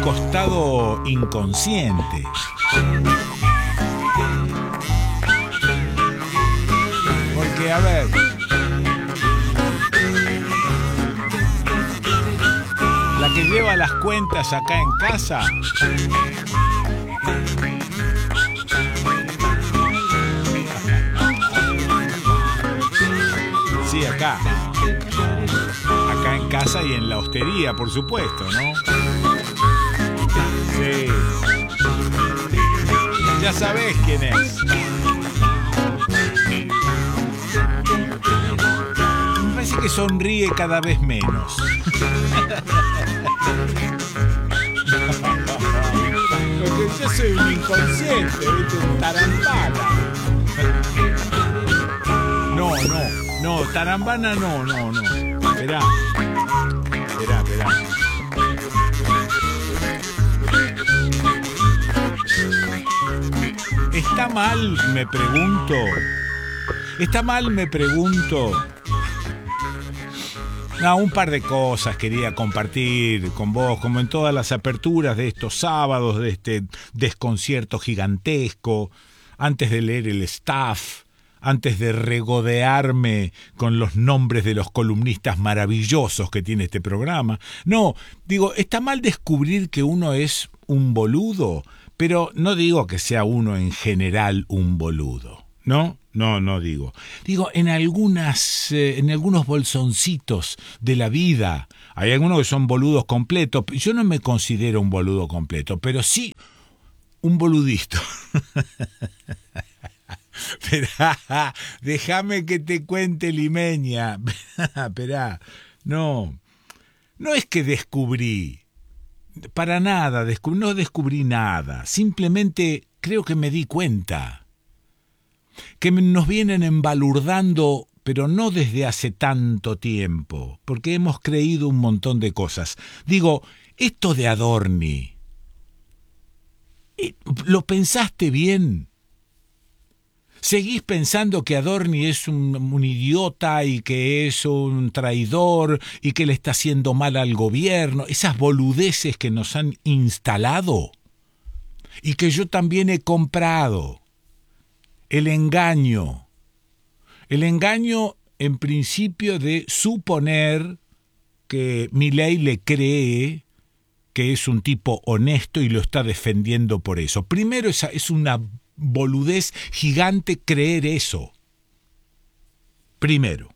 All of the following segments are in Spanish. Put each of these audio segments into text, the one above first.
costado inconsciente. Porque, a ver, la que lleva las cuentas acá en casa, sí, acá en casa y en la hostería, por supuesto, ¿no? Sí. Ya sabés quién es. Me parece que sonríe cada vez menos. Porque yo soy un inconsciente, ¿viste? Un tarambana. No, tarambana no. Esperá. ¿Está mal, me pregunto? No, un par de cosas quería compartir con vos, como en todas las aperturas de estos sábados, de este desconcierto gigantesco, antes de leer el staff, antes de regodearme con los nombres de los columnistas maravillosos que tiene este programa. No, digo, está mal descubrir que uno es un boludo, pero no digo que sea uno en general un boludo, ¿no? No digo. Digo, en algunos bolsoncitos de la vida, hay algunos que son boludos completos. Yo no me considero un boludo completo, pero sí un boludito. Esperá, déjame que te cuente, limeña. Esperá, no es que descubrí, para nada, no descubrí nada, simplemente creo que me di cuenta que nos vienen embalurdando, pero no desde hace tanto tiempo, porque hemos creído un montón de cosas. Digo, esto de Adorni, ¿lo pensaste bien? ¿Seguís pensando que Adorni es un idiota y que es un traidor y que le está haciendo mal al gobierno? Esas boludeces que nos han instalado y que yo también he comprado. El engaño en principio de suponer que Milei le cree que es un tipo honesto y lo está defendiendo por eso. Primero, es una boludez gigante creer eso. Primero.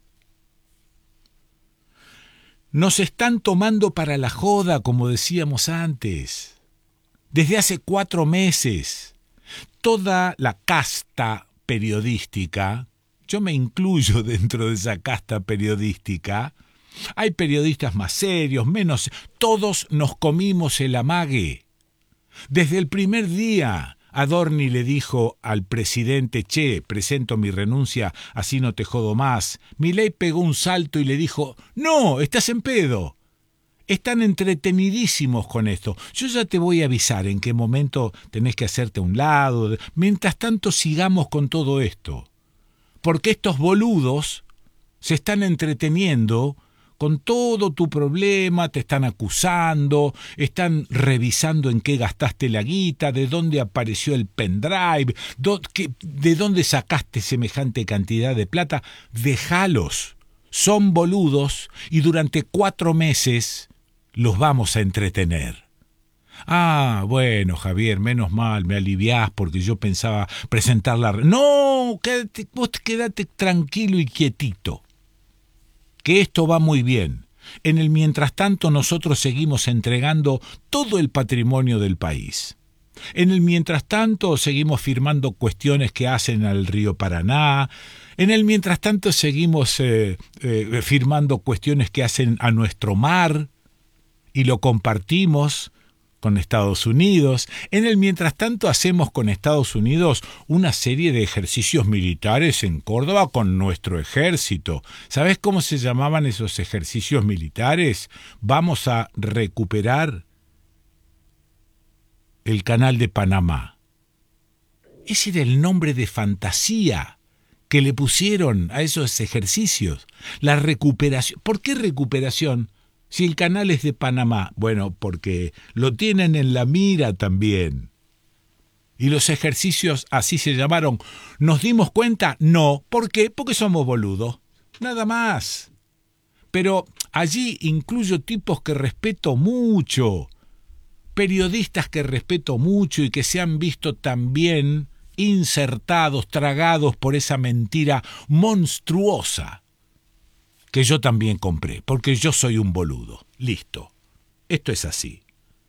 Nos están tomando para la joda, como decíamos antes. Desde hace 4 meses. Toda la casta periodística, yo me incluyo dentro de esa casta periodística, hay periodistas más serios, menos, todos nos comimos el amague. Desde el primer día, Adorni le dijo al presidente, che, presento mi renuncia, así no te jodo más. Milei pegó un salto y le dijo, no, estás en pedo. Están entretenidísimos con esto. Yo ya te voy a avisar en qué momento tenés que hacerte a un lado. Mientras tanto, sigamos con todo esto. Porque estos boludos se están entreteniendo con todo tu problema, te están acusando, están revisando en qué gastaste la guita, de dónde apareció el pendrive, de dónde sacaste semejante cantidad de plata. Déjalos. Son boludos y durante 4 meses los vamos a entretener. Ah, bueno, Javier, menos mal, me aliviás porque yo pensaba presentar la... No, vos quédate tranquilo y quietito, que esto va muy bien. En el mientras tanto nosotros seguimos entregando todo el patrimonio del país. En el mientras tanto seguimos firmando cuestiones que hacen al río Paraná. En el mientras tanto seguimos firmando cuestiones que hacen a nuestro mar y lo compartimos con Estados Unidos. En el mientras tanto hacemos con Estados Unidos una serie de ejercicios militares en Córdoba con nuestro ejército. ¿Sabés cómo se llamaban esos ejercicios militares? Vamos a recuperar el Canal de Panamá. Ese era el nombre de fantasía que le pusieron a esos ejercicios. La recuperación. ¿Por qué recuperación? Si el canal es de Panamá, bueno, porque lo tienen en la mira también. Y los ejercicios así se llamaron. ¿Nos dimos cuenta? No. ¿Por qué? Porque somos boludos. Nada más. Pero allí incluyo tipos que respeto mucho, periodistas que respeto mucho y que se han visto también insertados, tragados por esa mentira monstruosa que yo también compré, porque yo soy un boludo. Listo. Esto es así.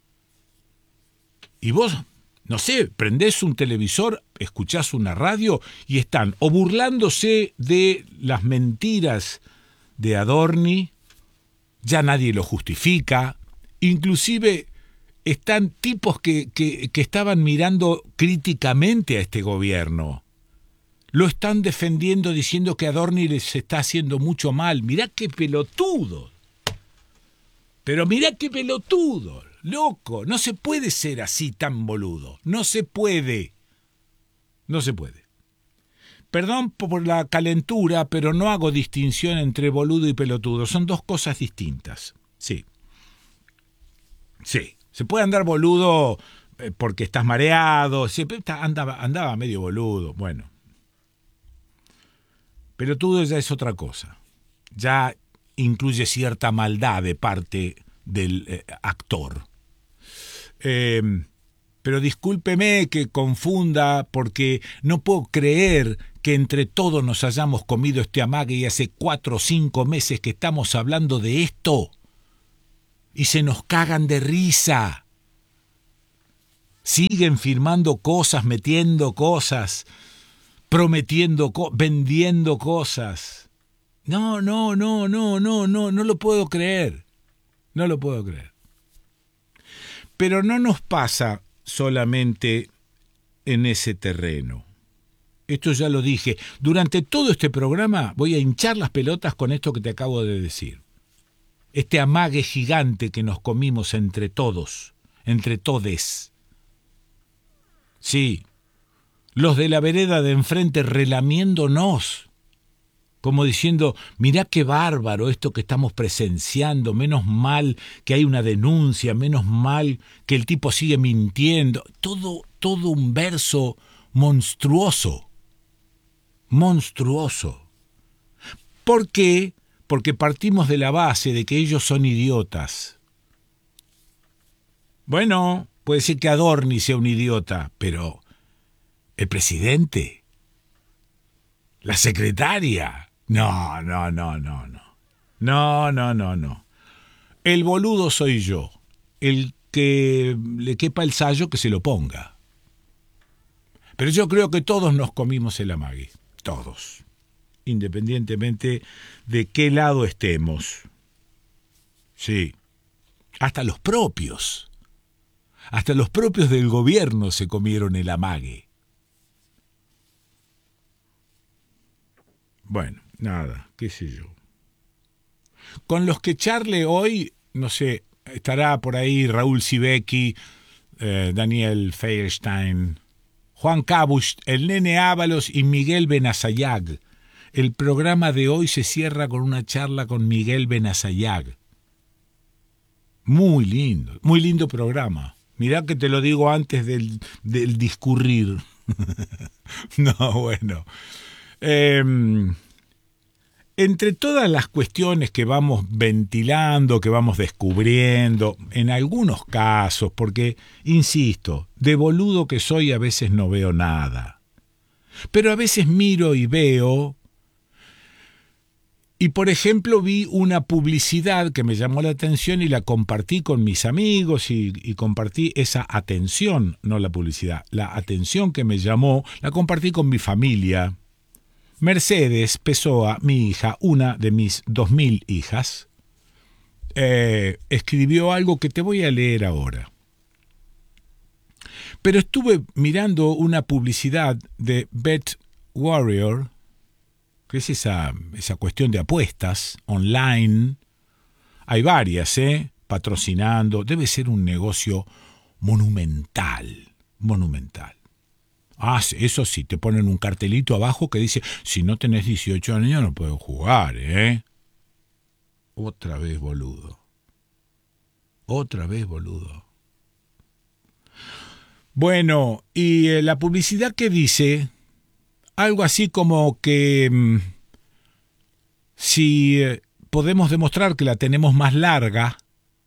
Y vos, no sé, prendés un televisor, escuchás una radio y están o burlándose de las mentiras de Adorni, ya nadie lo justifica, inclusive están tipos que estaban mirando críticamente a este gobierno. Lo están defendiendo diciendo que Adorni les está haciendo mucho mal. Mirá qué pelotudo. Pero mirá qué pelotudo. Loco, no se puede ser así tan boludo. No se puede. No se puede. Perdón por la calentura, pero no hago distinción entre boludo y pelotudo. Son dos cosas distintas. Sí. Sí. Se puede andar boludo porque estás mareado. Siempre andaba medio boludo. Bueno. Pelotudo ya es otra cosa. Ya incluye cierta maldad de parte del actor. Pero discúlpeme que confunda, porque no puedo creer que entre todos nos hayamos comido este amague y hace 4 o 5 meses que estamos hablando de esto y se nos cagan de risa. Siguen firmando cosas, metiendo cosas, prometiendo, vendiendo cosas. No lo puedo creer. No lo puedo creer. Pero no nos pasa solamente en ese terreno. Esto ya lo dije. Durante todo este programa voy a hinchar las pelotas con esto que te acabo de decir. Este amague gigante que nos comimos entre todos, entre todes. Sí, los de la vereda de enfrente relamiéndonos, como diciendo, mirá qué bárbaro esto que estamos presenciando, menos mal que hay una denuncia, menos mal que el tipo sigue mintiendo. Todo un verso monstruoso. Monstruoso. ¿Por qué? Porque partimos de la base de que ellos son idiotas. Bueno, puede ser que Adorni sea un idiota, pero el presidente, la secretaria... No. No. El boludo soy yo. El que le quepa el sayo que se lo ponga. Pero yo creo que todos nos comimos el amague. Todos. Independientemente de qué lado estemos. Sí. Hasta los propios. Hasta los propios del gobierno se comieron el amague. Bueno. Nada, qué sé yo. Con los que charle hoy, no sé, estará por ahí Raúl Sibeki, Daniel Feierstein, Juan Cabuch, el Nene Ábalos y Miguel Benazayag. El programa de hoy se cierra con una charla con Miguel Benazayag. Muy lindo programa. Mirá que te lo digo antes del discurrir. No, bueno. Entre todas las cuestiones que vamos ventilando, que vamos descubriendo, en algunos casos, porque, insisto, de boludo que soy a veces no veo nada. Pero a veces miro y veo, y por ejemplo vi una publicidad que me llamó la atención y la compartí con mis amigos y compartí esa atención, no la publicidad, la atención que me llamó, la compartí con mi familia. Mercedes Pessoa, mi hija, una de mis 2000 hijas, escribió algo que te voy a leer ahora. Pero estuve mirando una publicidad de Bet Warrior, que es esa cuestión de apuestas online. Hay varias, patrocinando. Debe ser un negocio monumental. Ah, eso sí, te ponen un cartelito abajo que dice, si no tenés 18 años no puedo jugar, Otra vez, boludo. Otra vez, boludo. Bueno, y la publicidad que dice algo así como que si podemos demostrar que la tenemos más larga,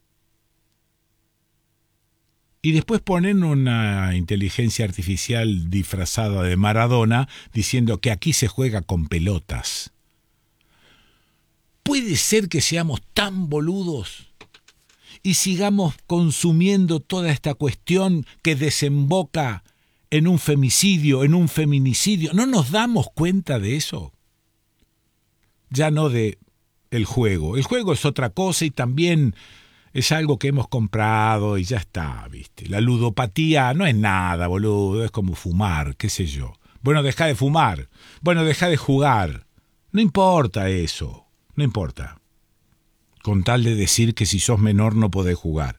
y después ponen una inteligencia artificial disfrazada de Maradona diciendo que aquí se juega con pelotas. ¿Puede ser que seamos tan boludos y sigamos consumiendo toda esta cuestión que desemboca en un femicidio, en un feminicidio? ¿No nos damos cuenta de eso? Ya no de el juego. El juego es otra cosa y también es algo que hemos comprado y ya está, ¿viste? La ludopatía no es nada, boludo, es como fumar, qué sé yo. Bueno, deja de fumar. Bueno, deja de jugar. No importa eso, no importa. Con tal de decir que si sos menor no podés jugar.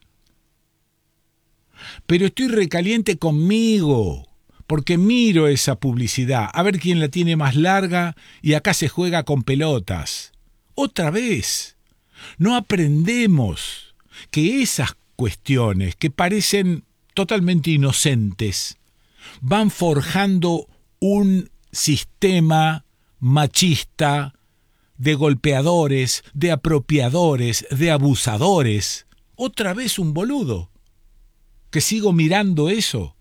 Pero estoy recaliente conmigo, porque miro esa publicidad, a ver quién la tiene más larga y acá se juega con pelotas. Otra vez, no aprendemos que esas cuestiones que parecen totalmente inocentes van forjando un sistema machista de golpeadores, de apropiadores, de abusadores. Otra vez un boludo. Que sigo mirando eso.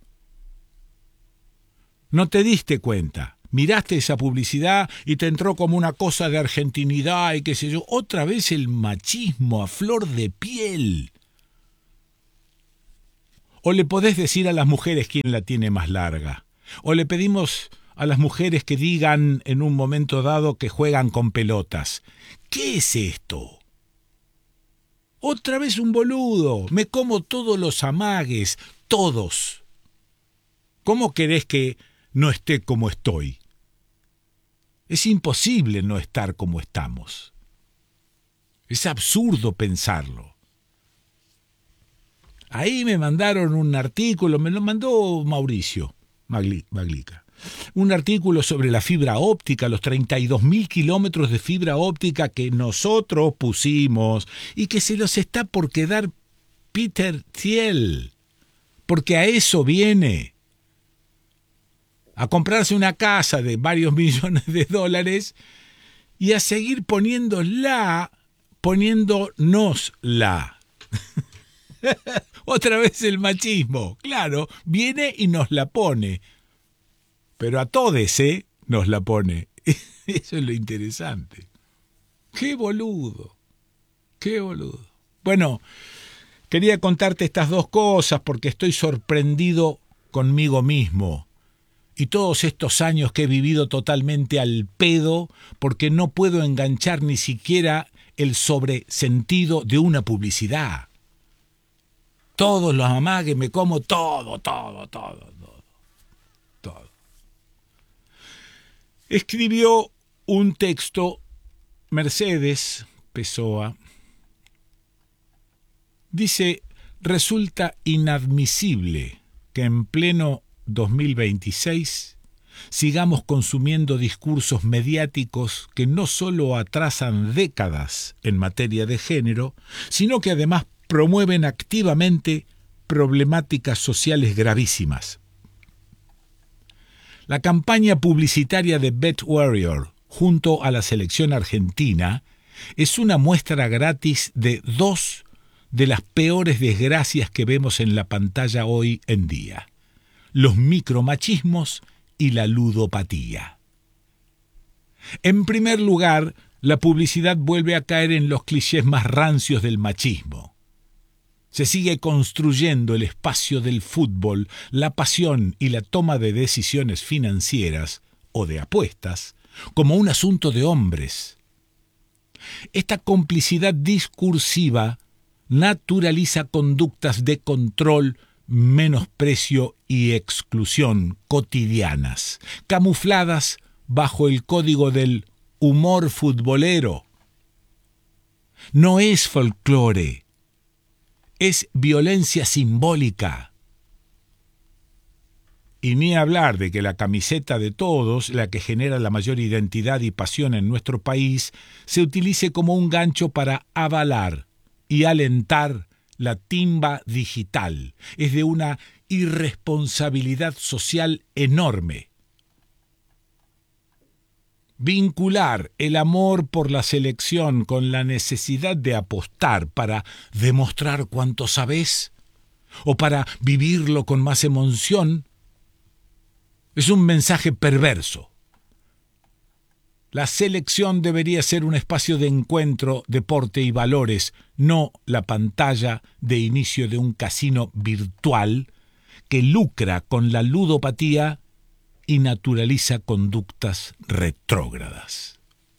¿No te diste cuenta? Miraste esa publicidad y te entró como una cosa de argentinidad y qué sé yo. Otra vez el machismo a flor de piel. O le podés decir a las mujeres quién la tiene más larga. O le pedimos a las mujeres que digan en un momento dado que juegan con pelotas. ¿Qué es esto? Otra vez un boludo. Me como todos los amagues. Todos. ¿Cómo querés que no esté como estoy? Es imposible no estar como estamos. Es absurdo pensarlo. Ahí me mandaron un artículo, me lo mandó Mauricio Maglica. Un artículo sobre la fibra óptica, los 32.000 kilómetros de fibra óptica que nosotros pusimos y que se los está por quedar Peter Thiel, porque a eso viene. A comprarse una casa de varios millones de dólares y a seguir poniéndonosla. Otra vez el machismo, claro, viene y nos la pone. Pero a todes, nos la pone. Eso es lo interesante. ¡Qué boludo! ¡Qué boludo! Bueno, quería contarte estas dos cosas porque estoy sorprendido conmigo mismo. Y todos estos años que he vivido totalmente al pedo porque no puedo enganchar ni siquiera el sobresentido de una publicidad. Todos los amagues me como todo. Escribió un texto Mercedes Pessoa. Dice, resulta inadmisible que en pleno 2026 sigamos consumiendo discursos mediáticos que no solo atrasan décadas en materia de género, sino que además promueven activamente problemáticas sociales gravísimas. La campaña publicitaria de Bet Warrior junto a la selección argentina es una muestra gratis de dos de las peores desgracias que vemos en la pantalla hoy en día: los micromachismos y la ludopatía. En primer lugar, la publicidad vuelve a caer en los clichés más rancios del machismo. Se sigue construyendo el espacio del fútbol, la pasión y la toma de decisiones financieras o de apuestas como un asunto de hombres. Esta complicidad discursiva naturaliza conductas de control, menosprecio y exclusión cotidianas, camufladas bajo el código del humor futbolero. No es folclore, es violencia simbólica. Y ni hablar de que la camiseta de todos, la que genera la mayor identidad y pasión en nuestro país, se utilice como un gancho para avalar y alentar la timba digital. Es de una irresponsabilidad social enorme. Vincular el amor por la selección con la necesidad de apostar para demostrar cuánto sabés o para vivirlo con más emoción es un mensaje perverso. La selección debería ser un espacio de encuentro, deporte y valores, no la pantalla de inicio de un casino virtual que lucra con la ludopatía y naturaliza conductas retrógradas.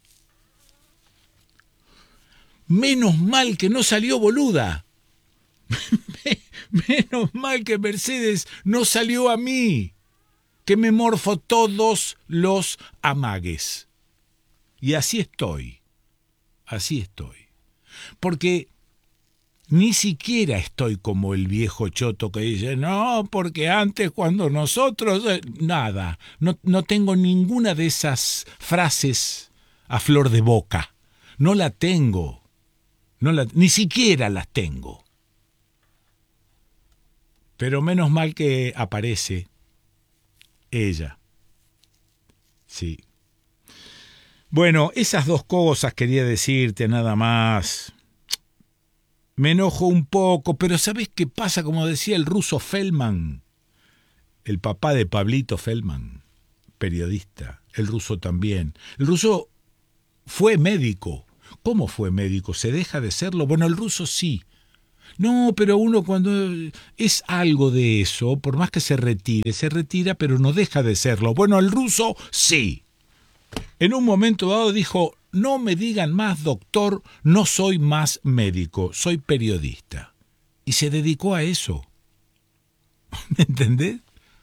Menos mal que no salió boluda. Menos mal que Mercedes no salió a mí, que me morfo todos los amagues. Y así estoy. Porque ni siquiera estoy como el viejo choto que dice, no, porque antes cuando nosotros... Nada, no tengo ninguna de esas frases a flor de boca. No la tengo. Ni siquiera las tengo. Pero menos mal que aparece ella. Sí. Bueno, esas dos cosas quería decirte nada más. Me enojo un poco, pero ¿sabes qué pasa? Como decía el ruso Feldman, el papá de Pablito Feldman, periodista, el ruso también. El ruso fue médico. ¿Cómo fue médico? ¿Se deja de serlo? Bueno, el ruso sí. No, pero uno cuando es algo de eso, por más que se retira, pero no deja de serlo. Bueno, el ruso sí. En un momento dado dijo, no me digan más doctor, no soy más médico, soy periodista. Y se dedicó a eso. ¿Me entendés?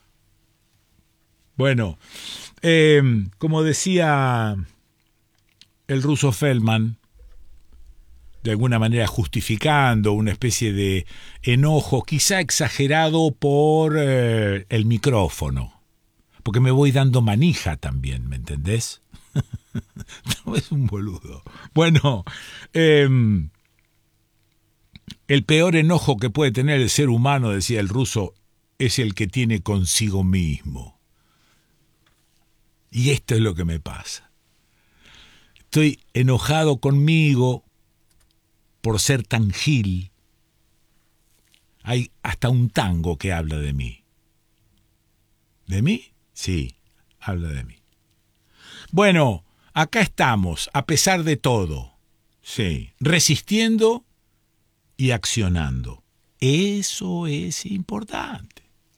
Bueno, como decía el ruso Feldman, de alguna manera justificando una especie de enojo, quizá exagerado por el micrófono. Porque me voy dando manija también, ¿me entendés? No, es un boludo. Bueno, el peor enojo que puede tener el ser humano, decía el ruso, es el que tiene consigo mismo. Y esto es lo que me pasa. Estoy enojado conmigo por ser tan gil. Hay hasta un tango que habla de mí. ¿De mí? Sí, habla de mí. Bueno, acá estamos, a pesar de todo. Sí, resistiendo y accionando. Eso es importante.